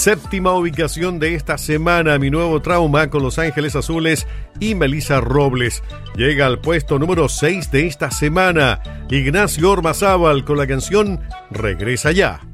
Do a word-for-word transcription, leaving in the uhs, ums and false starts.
Séptima ubicación de esta semana, Mi Nuevo Trauma con Los Ángeles Azules y Melissa Robles. Llega al puesto número seis de esta semana, Ignacio Ormazábal con la canción Regresa Ya.